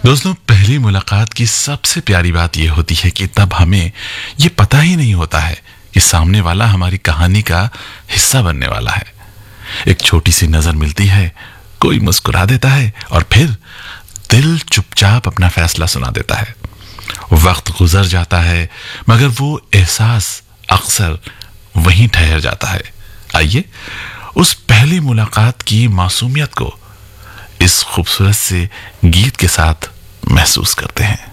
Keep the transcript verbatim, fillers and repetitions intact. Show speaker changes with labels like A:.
A: दोस्तों, पहली मुलाकात की सबसे प्यारी बात यह होती है कि तब हमें ये पता ही नहीं होता है कि सामने वाला हमारी कहानी का हिस्सा बनने वाला है। एक छोटी सी नजर मिलती है, कोई मुस्कुरा देता है और फिर दिल चुपचाप अपना फैसला सुना देता है। वक्त गुजर जाता है मगर वो एहसास अक्सर वहीं ठहर जाता है। आइए उस पहली मुलाकात की मासूमियत को इस खूबसूरत से गीत के साथ महसूस करते हैं।